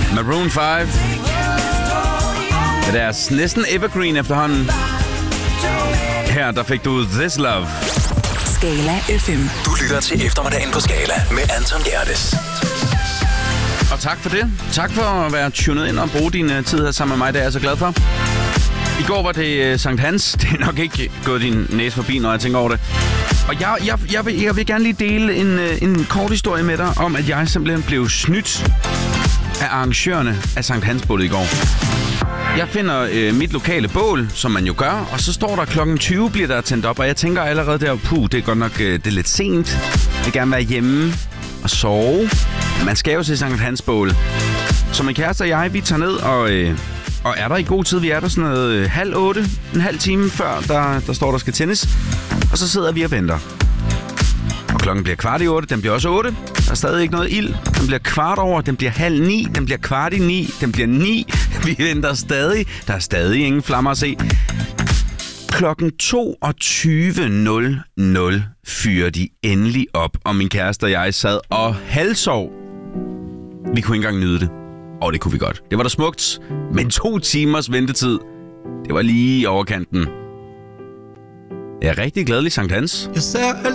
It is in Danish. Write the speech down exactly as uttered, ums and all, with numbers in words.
Maroon fem. Det er deres næsten evergreen efterhånden. Her, der fik du This Love. Skala F M. Du lytter til eftermiddagen på Skala med Anton Gerdes. Og tak for det. Tak for at være tunet ind og bruge din uh, tid her sammen med mig. Det er jeg så glad for. I går var det uh, Sankt Hans. Det er nok ikke gået din næse forbi, når jeg tænker over det. Og jeg, jeg, jeg, vil, jeg vil gerne lige dele en, uh, en kort historie med dig om, at jeg simpelthen blev snydt af arrangørerne af Sankt Hans-bålet i går. Jeg finder øh, mit lokale bål, som man jo gør, og så står der klokken tyve, bliver der tændt op, og jeg tænker allerede der, puh, det er godt nok øh, det er lidt sent. Jeg vil gerne være hjemme og sove. Man skal jo til Sankt Hans-bål. Så min kæreste og jeg, vi tager ned og, øh, og er der i god tid. Vi er der sådan noget øh, halv otte, en halv time før, der, der står, der skal tændes. Og så sidder vi og venter. Og klokken bliver kvart i otte, den bliver også otte. Der er stadig ikke noget ild. Den bliver kvart over, den bliver halv ni, den bliver kvart i ni, den bliver ni. Vi venter stadig. Der er stadig ingen flammer at se. Klokken toogtyve nul nul fyrer de endelig op, og min kæreste og jeg sad og halvsov. Vi kunne ikke engang nyde det. Og det kunne vi godt. Det var da smukt, men to timers ventetid, det var lige i overkanten. Jeg er rigtig glædelig, Sankt Hans. Jeg ser alt